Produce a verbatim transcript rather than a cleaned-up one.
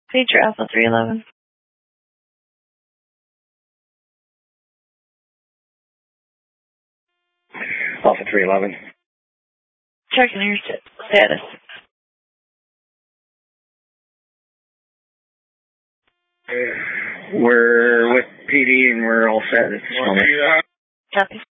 Pager Alpha three eleven. Alpha three eleven. Checking your status. We're with P D and we're all set at this moment. Copy.